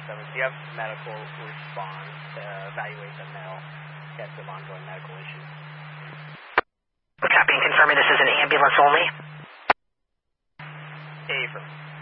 7. So you have medical response to evaluate the male. He has some ongoing medical issues. Copy and confirming this is an ambulance only. Affirmative.